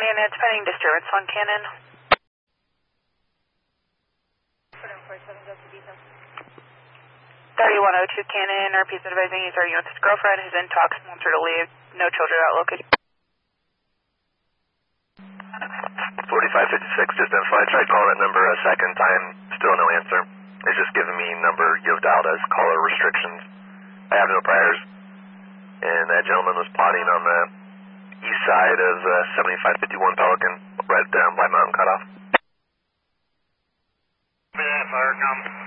Canyon, it's pending disturbance on Cannon. 3102 Cannon, RP's advising he's arguing with his girlfriend, who's in talks, wants her to leave. No children out located. 4556, just identified. Tried calling that number a second time, still no answer. It's just giving me number you've dialed as caller restrictions. I have no priors. And that gentleman was plotting on the east side of 7551 Pelican, right down by Mountain Cutoff. Yeah, fire comes.